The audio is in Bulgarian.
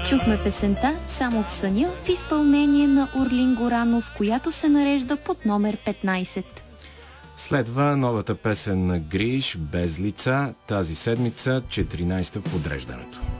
Чухме песента "Само в съня" в изпълнение на Орлин Горанов, която се нарежда под номер 15. Следва новата песен на Гриш "Без лица", тази седмица 14 в подреждането.